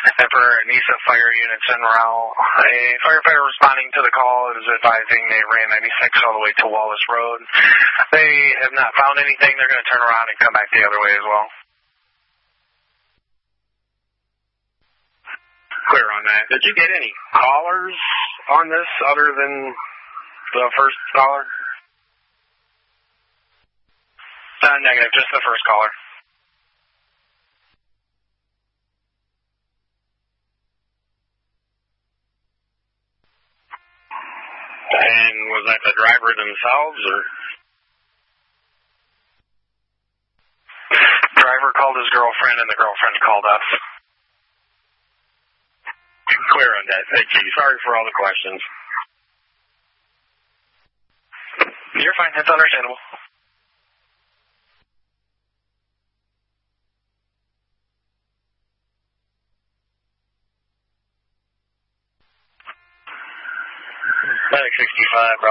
Emperor and NISA fire units en route. A firefighter responding to the call is advising they ran 96 all the way to Wallace Road. They have not found anything. They're going to turn around and come back the other way as well. Clear on that. Did you get any callers on this other than the first caller? Negative, just the first caller. And was that the driver themselves, or? Driver called his girlfriend, and the girlfriend called us. Clear on that. Thank you. Sorry for all the questions. You're fine. That's understandable. Medic 65,